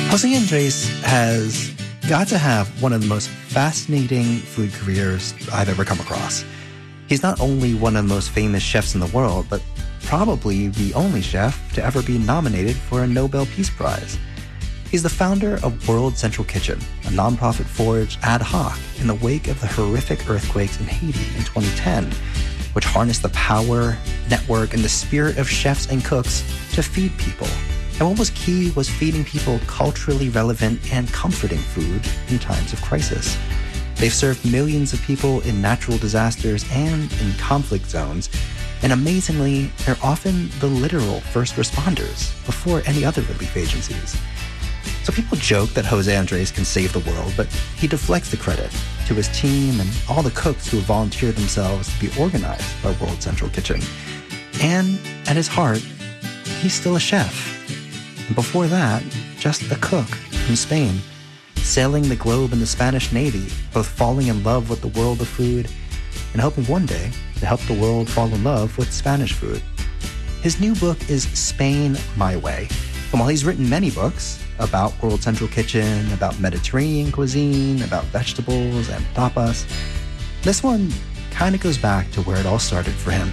Jose Andres has got to have one of the most fascinating food careers I've ever come across. He's not only one of the most famous chefs in the world, but probably the only chef to ever be nominated for a Nobel Peace Prize. He's the founder of World Central Kitchen, a nonprofit forged ad hoc in the wake of the horrific earthquakes in Haiti in 2010, which harnessed the power, network, and the spirit of chefs and cooks to feed people. And what was key was feeding people culturally relevant and comforting food in times of crisis. They've served millions of people in natural disasters and in conflict zones, and amazingly, they're often the literal first responders before any other relief agencies. So people joke that Jose Andres can save the world, but he deflects the credit to his team and all the cooks who have volunteered themselves to be organized by World Central Kitchen. And at his heart, he's still a chef. And before that, just a cook from Spain, sailing the globe in the Spanish Navy, both falling in love with the world of food and hoping one day to help the world fall in love with Spanish food. His new book is Spain My Way. And while he's written many books about World Central Kitchen, about Mediterranean cuisine, about vegetables and tapas, this one kind of goes back to where it all started for him.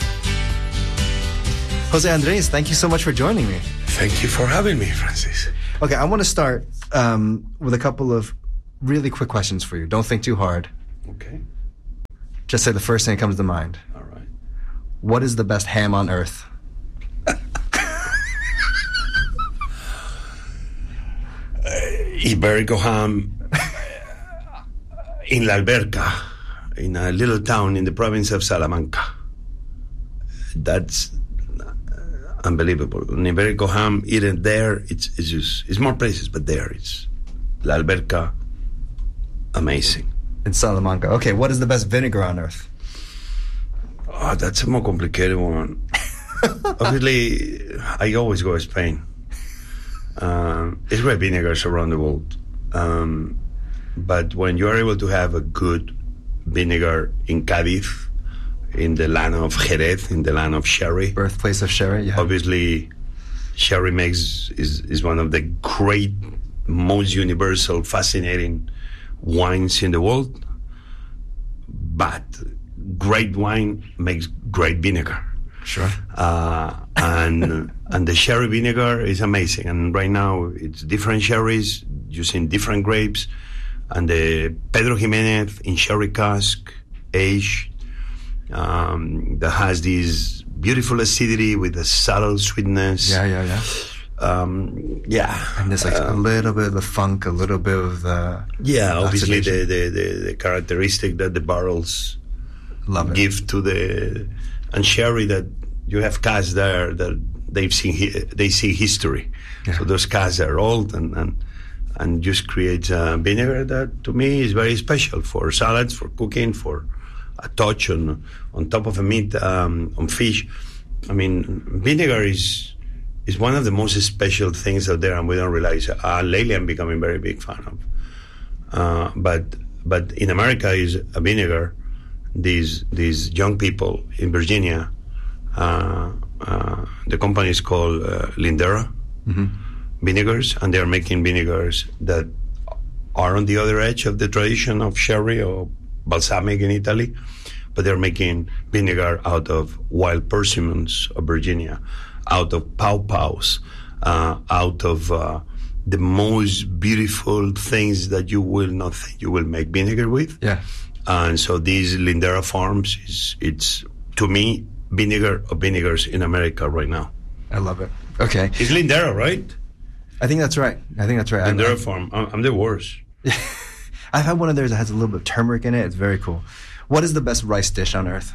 Jose Andres, thank you so much for joining me. Thank you for having me, Francis. Okay, I want to start with a couple of really quick questions for you. Don't think too hard. Okay. Just say the first thing that comes to mind. All right. What is the best ham on earth? Iberico ham in La Alberca, in a little town in the province of Salamanca. That's unbelievable. An Iberico ham eaten there, it's more places, but there it's La Alberca, amazing. In Salamanca. Okay, what is the best vinegar on earth? Oh, that's a more complicated one. Obviously, I always go to Spain. It's great vinegars around the world. But when you are able to have a good vinegar in Cádiz, in the land of Jerez, in the land of sherry. Birthplace of sherry, yeah. Obviously, sherry is one of the great, most universal, fascinating wines in the world. But great wine makes great vinegar. Sure. And the sherry vinegar is amazing. And right now it's different sherries using different grapes. And the Pedro Jimenez in sherry cask, aged, that has this beautiful acidity with a subtle sweetness. Yeah. And there's like a little bit of the funk, a little bit of the... Yeah, obviously the characteristic that the barrels give to the... And sherry that you have casks there that they see history. Yeah. So those casks are old and just creates a vinegar that to me is very special for salads, for cooking, for a touch on top of a meat, on fish. I mean, vinegar is one of the most special things out there, and we don't realize it. Lately, I'm becoming very big fan of. But in America is a vinegar. These young people in Virginia, the company is called Lindera Vinegars, and they are making vinegars that are on the other edge of the tradition of sherry or balsamic in Italy, but they're making vinegar out of wild persimmons of Virginia, out of pawpaws, out of the most beautiful things that you will not think you will make vinegar with. Yeah. And so these Lindera Farms, it's to me, vinegar of vinegars in America right now. I love it. Okay. It's Lindera, right? I think that's right. Lindera Farm. I'm the worst. I've had one of theirs that has a little bit of turmeric in it. It's very cool. What is the best rice dish on earth?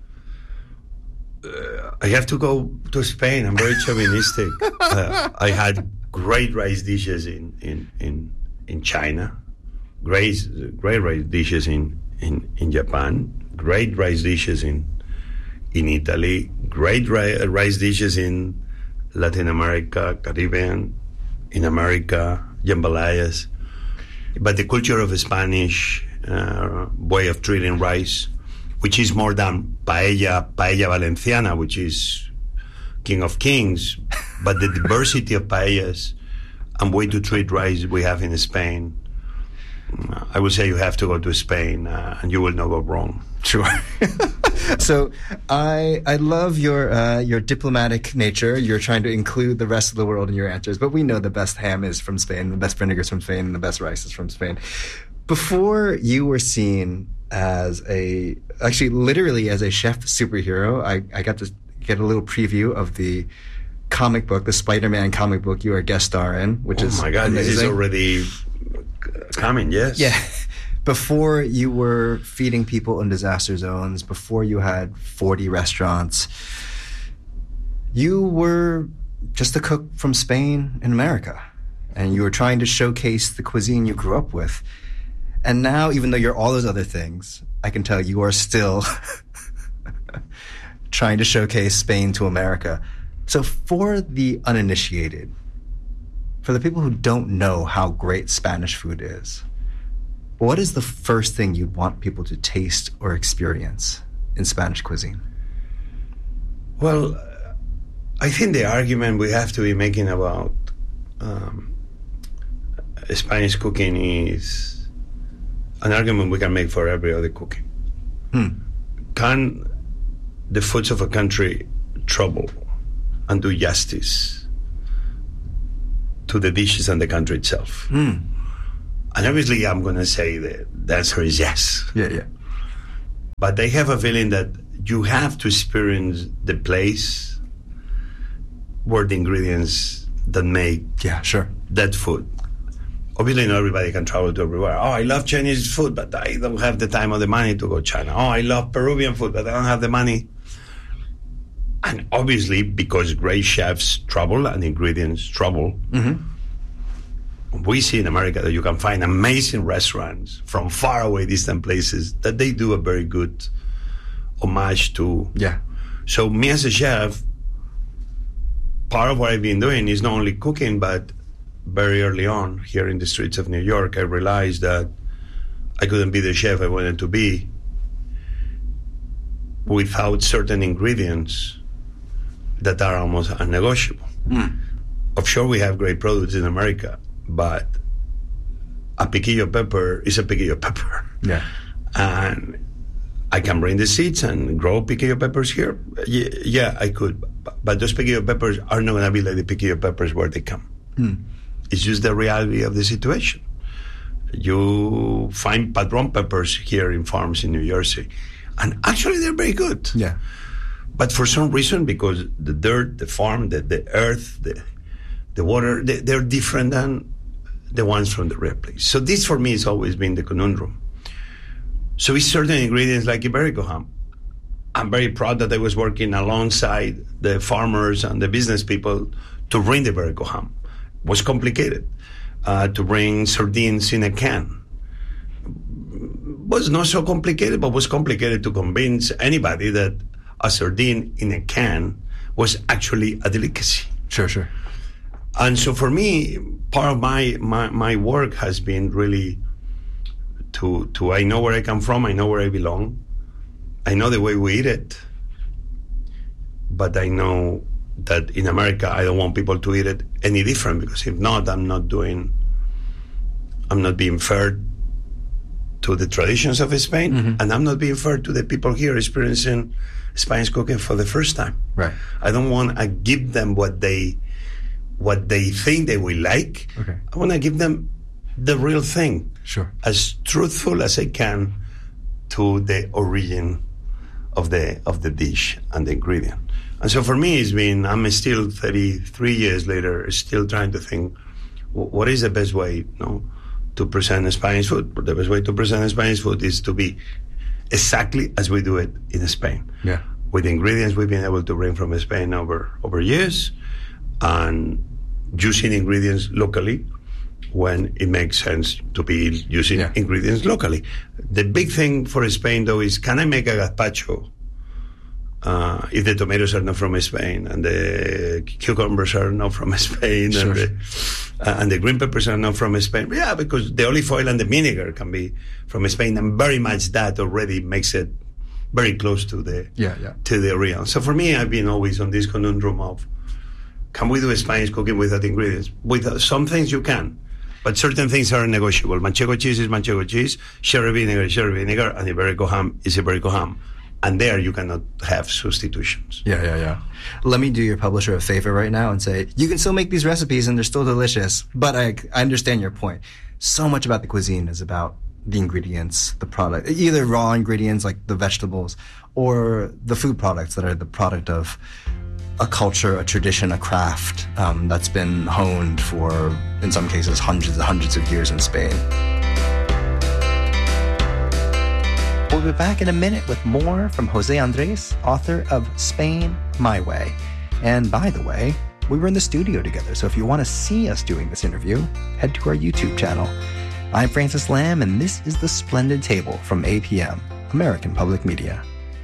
I have to go to Spain. I'm very chauvinistic. I had great rice dishes in China, great rice dishes in Japan, great rice dishes in Italy, great rice dishes in Latin America, Caribbean, in America, jambalayas. But the culture of Spanish way of treating rice, which is more than paella valenciana, which is king of kings, but the diversity of paellas and way to treat rice we have in Spain, I would say you have to go to Spain, and you will not go wrong. Sure. So I love your diplomatic nature. You're trying to include the rest of the world in your answers, but we know the best ham is from Spain, the best vinegar is from Spain, and the best rice is from Spain. Before you were seen as literally as a chef superhero, I got to get a little preview of the comic book, the Spider-Man comic book you are a guest star in, which is my God, amazing. This is already coming, yes. Yeah. Before you were feeding people in disaster zones, before you had 40 restaurants, you were just a cook from Spain in America. And you were trying to showcase the cuisine you grew up with. And now, even though you're all those other things, I can tell you are still trying to showcase Spain to America. So for the uninitiated, for the people who don't know how great Spanish food is, what is the first thing you'd want people to taste or experience in Spanish cuisine? Well, I think the argument we have to be making about Spanish cooking is an argument we can make for every other cooking. Can the foods of a country trouble and do justice to the dishes and the country itself? And obviously, I'm going to say that the answer is yes. Yeah. But I have a feeling that you have to experience the place where the ingredients that make that food. Obviously, not everybody can travel to everywhere. Oh, I love Chinese food, but I don't have the time or the money to go to China. Oh, I love Peruvian food, but I don't have the money. And obviously, because great chefs travel and ingredients travel, we see in America that you can find amazing restaurants from far away distant places that they do a very good homage to. Yeah. So me as a chef, part of what I've been doing is not only cooking, but very early on here in the streets of New York, I realized that I couldn't be the chef I wanted to be without certain ingredients that are almost unnegotiable. Offshore, we have great products in America, but a piquillo pepper is a piquillo pepper. Yeah. And I can bring the seeds and grow piquillo peppers here. Yeah, I could. But those piquillo peppers are not going to be like the piquillo peppers where they come. It's just the reality of the situation. You find padron peppers here in farms in New Jersey, and actually they're very good. Yeah. But for some reason, because the dirt, the farm, the earth, the water, they're different than the ones from the real place. So this for me has always been the conundrum. So it's certain ingredients like Iberico ham. I'm very proud that I was working alongside the farmers and the business people to bring the Iberico ham. It was complicated. To bring sardines in a can was not so complicated, but was complicated to convince anybody that a sardine in a can was actually a delicacy. Sure. And so for me, part of my work has been really to I know where I come from, I know where I belong, I know the way we eat it, but I know that in America I don't want people to eat it any different, because if not, I'm not being fair to the traditions of Spain, and I'm not being fair to the people here experiencing Spanish cooking for the first time. Right. I don't want to give them what they think they will like. Okay. I want to give them the real thing. Sure. As truthful as I can to the origin of the dish and the ingredient. And so for me, I'm still 33 years later, still trying to think, what is the best way, to present Spanish food? The best way to present Spanish food is to be exactly as we do it in Spain. Yeah. With the ingredients we've been able to bring from Spain over years, and using ingredients locally when it makes sense to be using ingredients locally. The big thing for Spain, though, is can I make a gazpacho if the tomatoes are not from Spain and the cucumbers are not from Spain, sure. and the green peppers are not from Spain? Yeah, because the olive oil and the vinegar can be from Spain, and very much that already makes it very close to the to the original. So for me, I've been always on this conundrum of, can we do Spanish cooking without ingredients? With some things you can, but certain things are negotiable. Manchego cheese is manchego cheese, sherry vinegar is sherry vinegar, and Iberico ham is Iberico ham. And there you cannot have substitutions. Yeah. Let me do your publisher a favor right now and say, you can still make these recipes and they're still delicious, but I understand your point. So much about the cuisine is about the ingredients, the product, either raw ingredients like the vegetables or the food products that are the product of a culture, a tradition, a craft that's been honed for, in some cases, hundreds and hundreds of years in Spain. We'll be back in a minute with more from Jose Andres, author of Spain My Way. And by the way, we were in the studio together, so if you want to see us doing this interview, head to our YouTube channel. I'm Francis Lamb, and this is The Splendid Table from APM, American Public Media.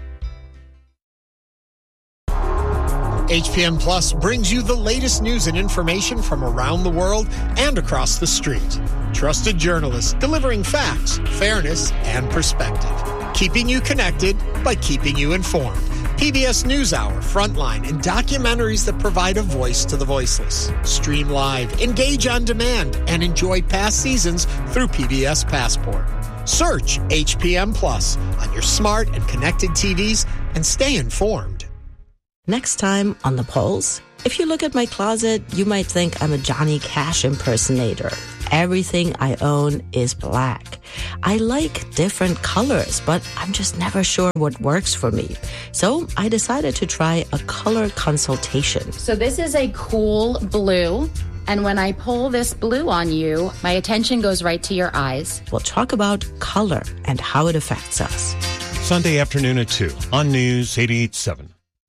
HPM Plus brings you the latest news and information from around the world and across the street. Trusted journalists delivering facts, fairness, and perspective. Keeping you connected by keeping you informed. PBS NewsHour, Frontline, and documentaries that provide a voice to the voiceless. Stream live, engage on demand, and enjoy past seasons through PBS Passport. Search HPM Plus on your smart and connected TVs and stay informed. Next time on The Pulse, if you look at my closet, you might think I'm a Johnny Cash impersonator. Everything I own is black. I like different colors, but I'm just never sure what works for me. So I decided to try a color consultation. So this is a cool blue. And when I pull this blue on you, my attention goes right to your eyes. We'll talk about color and how it affects us. Sunday afternoon at 2 on News 88.7.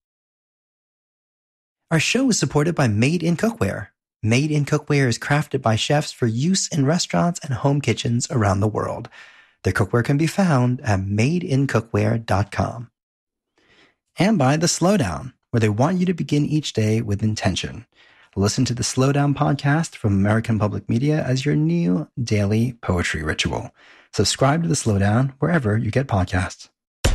Our show is supported by Made in Cookware. Made in Cookware is crafted by chefs for use in restaurants and home kitchens around the world. Their cookware can be found at madeincookware.com. And by The Slowdown, where they want you to begin each day with intention. Listen to the Slowdown podcast from American Public Media as your new daily poetry ritual. Subscribe to the Slowdown wherever you get podcasts.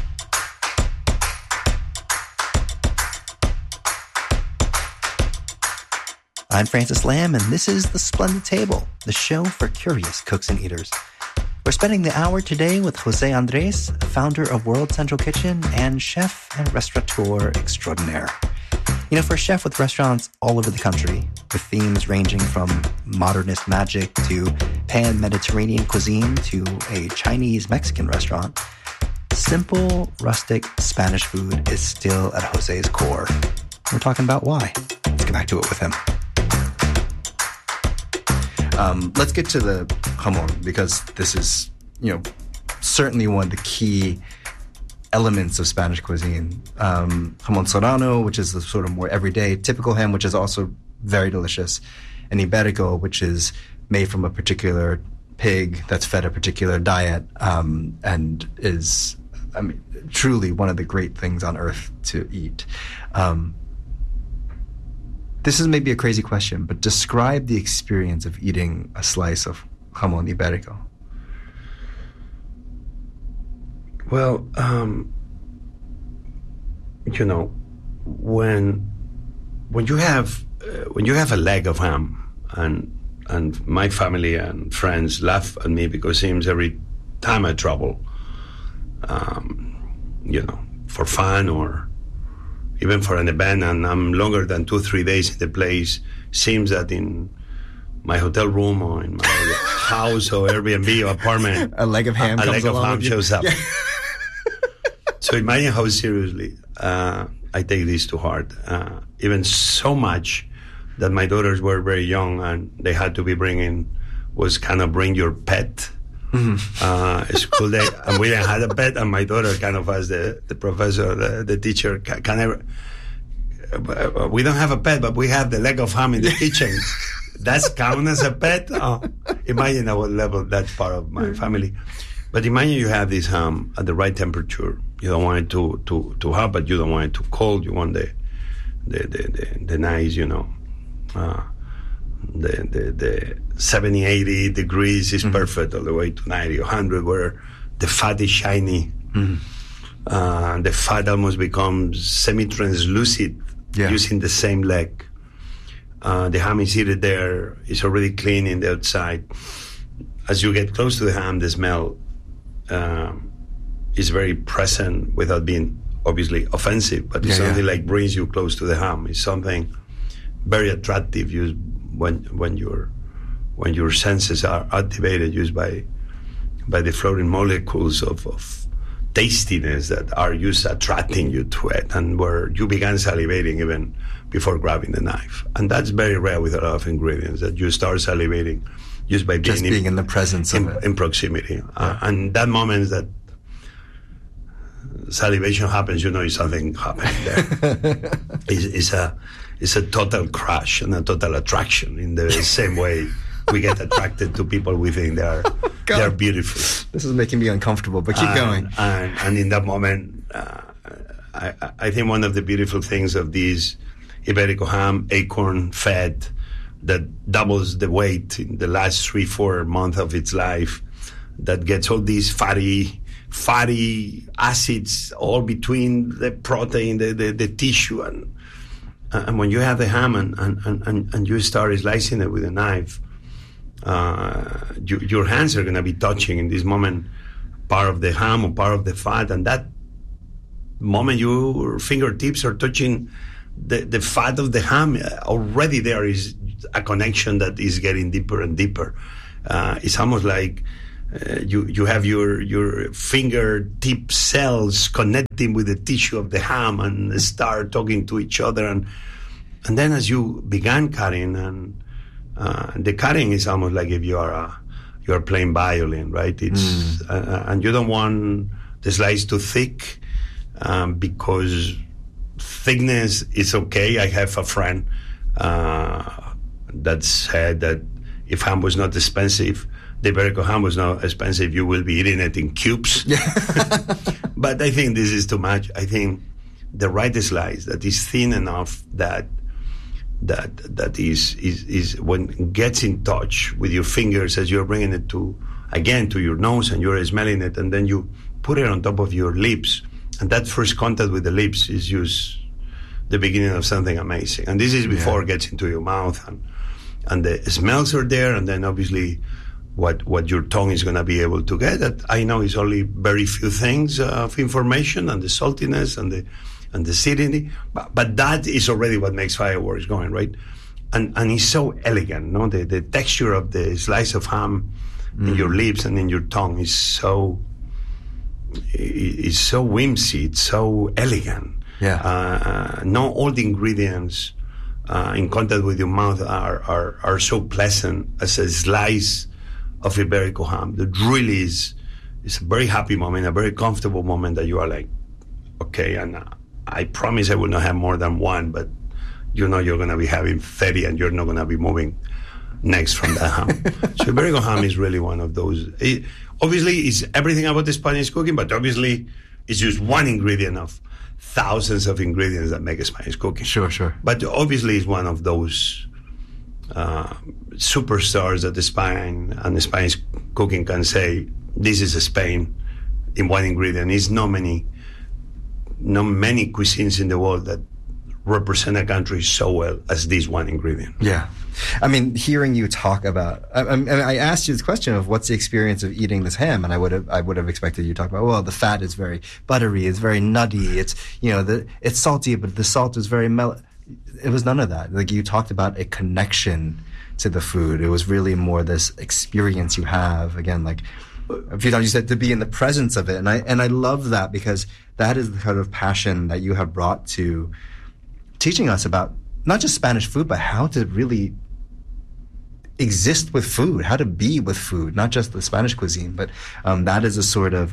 I'm Francis Lamb, and this is The Splendid Table, the show for curious cooks and eaters. We're spending the hour today with Jose Andres, founder of World Central Kitchen and chef and restaurateur extraordinaire. You know, for a chef with restaurants all over the country, with themes ranging from modernist magic to pan-Mediterranean cuisine to a Chinese-Mexican restaurant, simple, rustic Spanish food is still at Jose's core. We're talking about why. Let's get back to it with him. Let's get to the jamón, because this is, certainly one of the key elements of Spanish cuisine. Jamón serrano, which is the sort of more everyday, typical ham, which is also very delicious, and Iberico, which is made from a particular pig that's fed a particular diet, and is, truly one of the great things on earth to eat. This is maybe a crazy question, but describe the experience of eating a slice of jamón Iberico. Well, when you have a leg of ham, and my family and friends laugh at me because it seems every time I travel, for fun or even for an event, and I'm longer than 2-3 days in the place, seems that in my hotel room or in my house or Airbnb or apartment, a leg of ham shows up. So imagine how seriously I take this to heart. Even so much that my daughters were very young and they had to be bring your pet. Mm-hmm. School day, and we didn't have a pet, and my daughter kind of asked the professor, the teacher, we don't have a pet, but we have the leg of ham in the kitchen. That's count as a pet? Imagine at what level that's part of my family. But imagine you have this ham at the right temperature. You don't want it to hot, but you don't want it too cold. You want the nice, the 70, 80 degrees is perfect, all the way to 90 or 100, where the fat is shiny. Mm-hmm. The fat almost becomes semi-translucent using the same leg. The ham is heated there. It's already clean in the outside. As you get close to the ham, the smell is very present without being obviously offensive, but it's something like brings you close to the ham. It's something very attractive when your senses are activated, used by the floating molecules of tastiness that are used attracting you to it, and where you began salivating even before grabbing the knife. And that's very rare with a lot of ingredients, that you start salivating just by being in the presence of it. In proximity. And that moment that salivation happens, you know something happening there. It's a total crush and a total attraction, in the same way we get attracted to people we think they're beautiful. This is making me uncomfortable, but keep going. And in that moment, I think one of the beautiful things of this Iberico ham, acorn fed, that doubles the weight in the last 3-4 months of its life, that gets all these fatty acids all between the protein, the tissue, and when you have the ham and you start slicing it with a knife, your hands are going to be touching in this moment part of the ham or part of the fat, and that moment your fingertips are touching the fat of the ham, already there is a connection that is getting deeper and deeper. It's almost like you have your fingertip cells connecting with the tissue of the ham and start talking to each other, and then as you began cutting, and the cutting is almost like if you're playing violin, right? It's and you don't want the slice too thick, because thickness is okay. I have a friend that said that if ham was not expensive, the Iberico ham was not expensive, you will be eating it in cubes. But I think this is too much. I think the right slice that is thin enough that is when it gets in touch with your fingers as you're bringing it to your nose, and you're smelling it, and then you put it on top of your lips, and that first contact with the lips is just the beginning of something amazing. And this is before it gets into your mouth, and the smells are there, and then obviously what your tongue is going to be able to get. That I know is only very few things of information, and the saltiness and the acidity, but that is already what makes fireworks going, right? And it's so elegant, no? The texture of the slice of ham in your lips and in your tongue is so whimsy, it's so elegant. No, all the ingredients in contact with your mouth are so pleasant as a slice of Iberico ham. That really is a very happy moment, a very comfortable moment that you are like, okay, and I promise I will not have more than one, but you know you're going to be having 30 and you're not going to be moving next from that ham. So Iberico ham is really one of those. Obviously, it's everything about the Spanish cooking, but obviously it's just one ingredient of thousands of ingredients that make a Spanish cooking. Sure. But obviously it's one of those superstars that the Spanish cooking can say, this is Spain in one ingredient. It's not many cuisines in the world that represent a country so well as this one ingredient. Yeah. I mean, hearing you talk about, I asked you this question of what's the experience of eating this ham, and I would have expected you to talk about, well, the fat is very buttery, it's very nutty, it's, it's salty, but the salt is very It was none of that. Like, you talked about a connection to the food. It was really more this experience you have. Again, like a few times you said, to be in the presence of it, and I love that, because that is the kind of passion that you have brought to teaching us about not just Spanish food, but how to really exist with food, how to be with food, not just the Spanish cuisine, but that is a sort of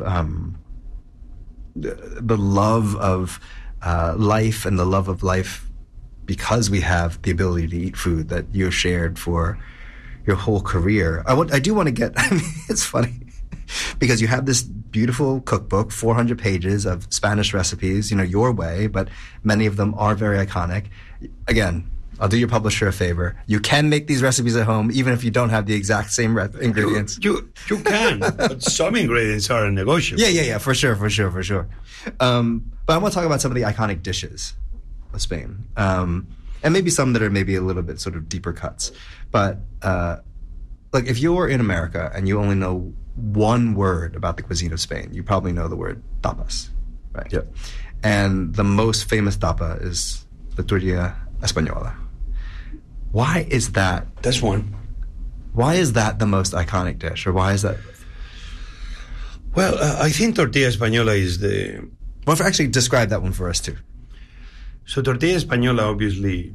the love of life, and the love of life because we have the ability to eat food that you shared for your whole career. I do want to get, it's funny, because you have this beautiful cookbook, 400 pages of Spanish recipes, your way, but many of them are very iconic. Again, I'll do your publisher a favor. You can make these recipes at home, even if you don't have the exact same ingredients. You can, but some ingredients are negotiable. Yeah, for sure. But I want to talk about some of the iconic dishes of Spain. And And maybe some that are maybe a little bit sort of deeper cuts. But like if you're in America and you only know one word about the cuisine of Spain, you probably know the word tapas, right? Yep. And the most famous tapa is the tortilla española. Why is that? That's one. Why is that the most iconic dish, or why is that? Well, I think tortilla española is the... Well, actually, describe that one for us too. So tortilla española, obviously,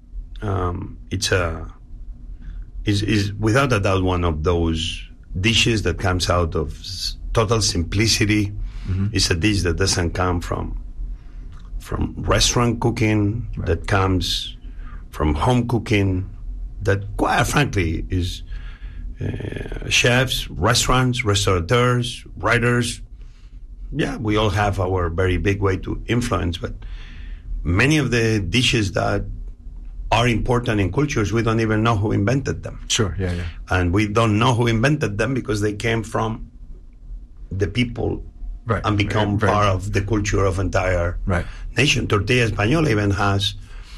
is without a doubt one of those dishes that comes out of total simplicity. Mm-hmm. It's a dish that doesn't come from restaurant cooking, right. That comes from home cooking, that quite frankly is chefs, restaurants, restaurateurs, writers. Yeah, we all have our very big way to influence, but many of the dishes that are important in cultures, we don't even know who invented them. Sure, yeah. And we don't know who invented them because they came from the people, right, and become part of the culture of entire nation. Tortilla española even has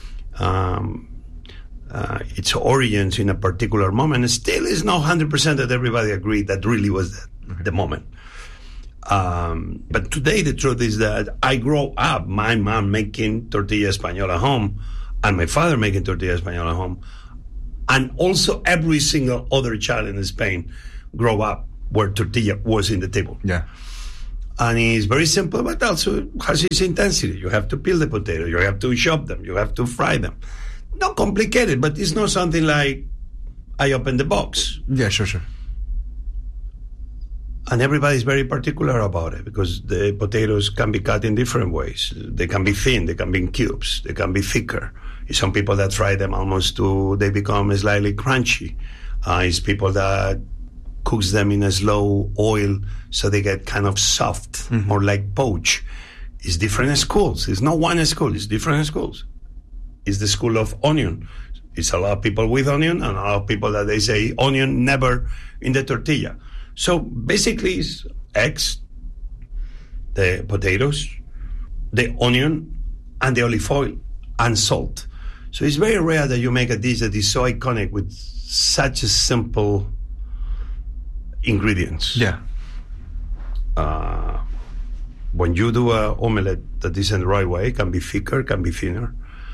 its origins in a particular moment. It still is not 100% that everybody agreed that really was the moment. But today the truth is that I grew up, my mom making tortilla española at home, and my father making tortilla española at home, and also every single other child in Spain grew up where tortilla was in the table. Yeah. And it's very simple, but also has its intensity. You have to peel the potato, you have to chop them, you have to fry them. Not complicated, but it's not something like I open the box. Yeah, sure. And everybody's very particular about it because the potatoes can be cut in different ways. They can be thin, they can be in cubes, they can be thicker. It's some people that fry them almost they become slightly crunchy. It's people that cooks them in a slow oil so they get kind of soft, more like poach. It's different schools. It's not one school, it's different schools. It's the school of onion. It's a lot of people with onion and a lot of people that they say onion never in the tortilla. So basically it's eggs, the potatoes, the onion, and the olive oil, and salt. So it's very rare that you make a dish that is so iconic with such a simple ingredients. Yeah. When you do an omelette that is in the right way, it can be thicker, can be thinner.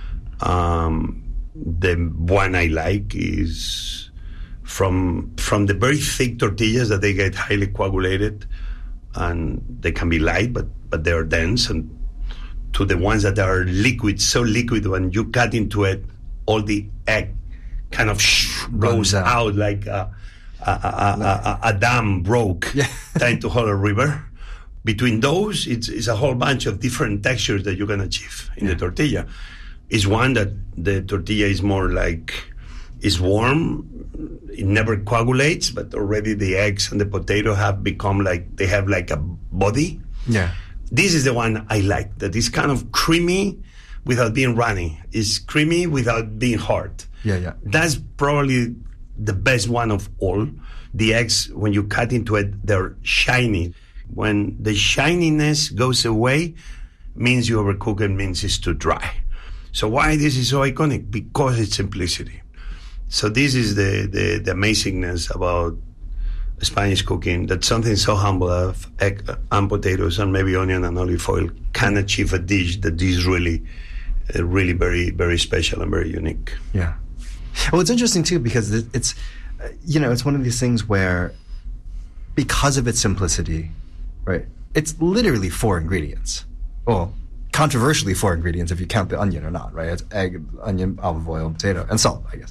The one I like is from the very thick tortillas that they get highly coagulated, and they can be light, but they are dense, and to the ones that are liquid, so liquid when you cut into it, all the egg kind of goes out like a dam broke, trying to hold a river. Between those, it's a whole bunch of different textures that you can achieve in the tortilla. Is one that the tortilla is more like, is warm, it never coagulates, but already the eggs and the potato have become like, they have like a body. Yeah. This is the one I like, that is kind of creamy without being runny. It's creamy without being hard. Yeah. That's probably the best one of all. The eggs, when you cut into it, they're shiny. When the shininess goes away, means you overcook it, means it's too dry. So why this is so iconic? Because it's simplicity. So this is the amazingness about Spanish cooking, that something so humble of egg and potatoes and maybe onion and olive oil can achieve a dish that is really very, very special and very unique. Yeah. Well, it's interesting too because it's it's one of these things where, because of its simplicity, right? It's literally 4 ingredients. Well, controversially 4 ingredients if you count the onion or not, right? It's egg, onion, olive oil, potato, and salt, I guess.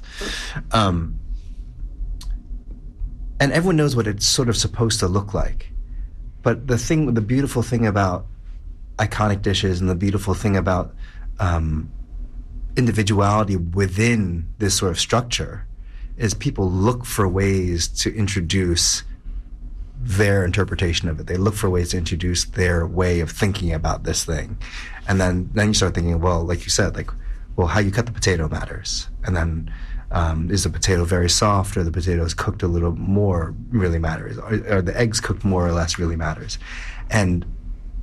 And everyone knows what it's sort of supposed to look like. But the beautiful thing about iconic dishes and the beautiful thing about individuality within this sort of structure is people look for ways to introduce their interpretation of it. They look for ways to introduce their way of thinking about this thing. And then you start thinking, well, like you said, how you cut the potato matters. And then is the potato very soft, or the potatoes cooked a little more really matters, or the eggs cooked more or less really matters. And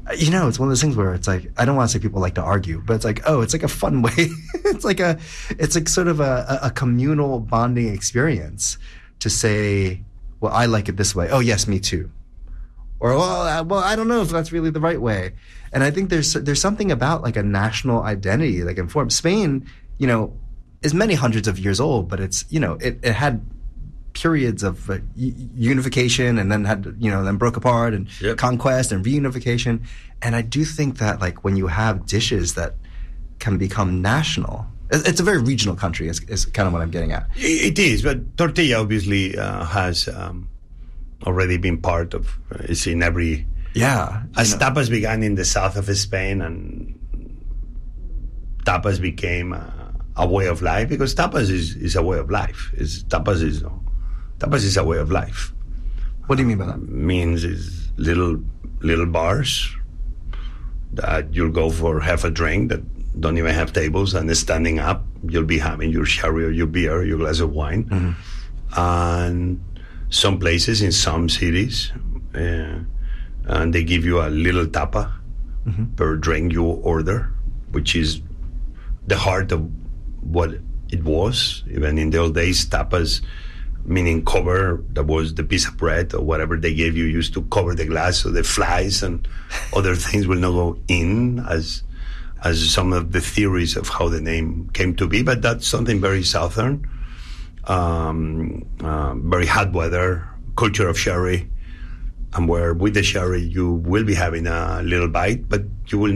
You know, it's one of those things where it's like, I don't want to say people like to argue, but it's like, oh, it's like a fun way. it's like sort of a communal bonding experience to say, well, I like it this way. Oh, yes, me too. Or, well, I don't know if that's really the right way. And I think there's something about like a national identity, like informed. Spain, you know, is many hundreds of years old, but it's, you know, it had periods of unification and then then broke apart and conquest and reunification. And I do think that like when you have dishes that can become national, it's a very regional country is kind of what I'm getting at. It is, but tortilla obviously has already been part of, it's in every... Yeah. As tapas began in the south of Spain and tapas became a way of life, because tapas is a way of life. Tapas is a way of life. What do you mean by that? Means is little bars that you'll go for half a drink that don't even have tables, and standing up, you'll be having your sherry or your beer, your glass of wine. Mm-hmm. And some places in some cities, and they give you a little tapa per drink you order, which is the heart of what it was. Even in the old days, tapas, meaning cover, that was the piece of bread or whatever they gave you, used to cover the glass so the flies and other things will not go in, as some of the theories of how the name came to be. But that's something very southern, very hot weather, culture of sherry, and where with the sherry you will be having a little bite, but you will